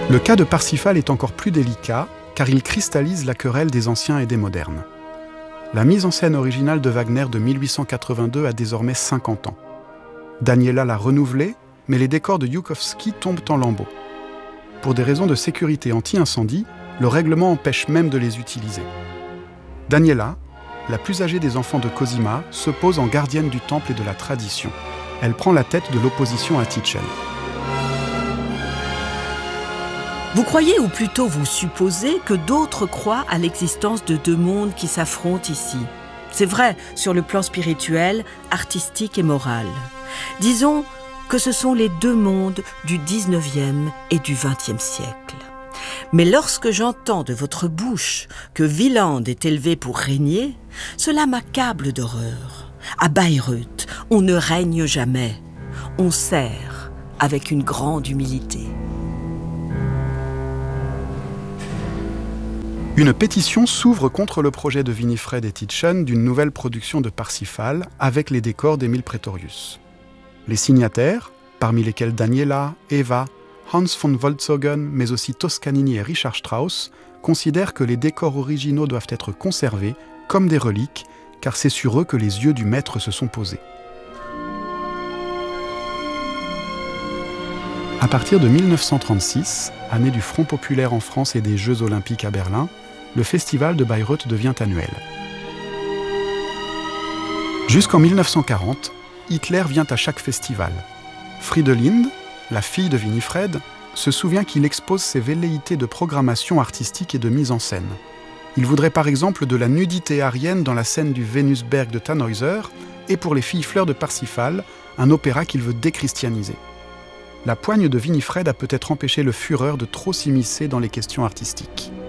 Le cas de Parsifal est encore plus délicat, car il cristallise la querelle des anciens et des modernes. La mise en scène originale de Wagner de 1882 a désormais 50 ans. Daniela l'a renouvelée, mais les décors de Joukovski tombent en lambeaux. Pour des raisons de sécurité anti-incendie, le règlement empêche même de les utiliser. Daniela, la plus âgée des enfants de Cosima, se pose en gardienne du temple et de la tradition. Elle prend la tête de l'opposition à Tichel. Vous croyez, ou plutôt vous supposez, que d'autres croient à l'existence de deux mondes qui s'affrontent ici. C'est vrai sur le plan spirituel, artistique et moral. Disons que ce sont les deux mondes du 19e et du 20e siècle. Mais lorsque j'entends de votre bouche que Wieland est élevé pour régner, cela m'accable d'horreur. À Bayreuth, on ne règne jamais. On sert avec une grande humilité. Une pétition s'ouvre contre le projet de Winifred et Titchen d'une nouvelle production de Parsifal avec les décors d'Emile Praetorius. Les signataires, parmi lesquels Daniela, Eva, Hans von Wolzogen, mais aussi Toscanini et Richard Strauss, considèrent que les décors originaux doivent être conservés comme des reliques, car c'est sur eux que les yeux du maître se sont posés. À partir de 1936, année du Front populaire en France et des Jeux olympiques à Berlin, le festival de Bayreuth devient annuel. Jusqu'en 1940, Hitler vient à chaque festival. Fridolinde, la fille de Winifred, se souvient qu'il expose ses velléités de programmation artistique et de mise en scène. Il voudrait par exemple de la nudité aryenne dans la scène du Venusberg de Tannhäuser et pour les filles fleurs de Parsifal, un opéra qu'il veut déchristianiser. La poigne de Winifred a peut-être empêché le Führer de trop s'immiscer dans les questions artistiques.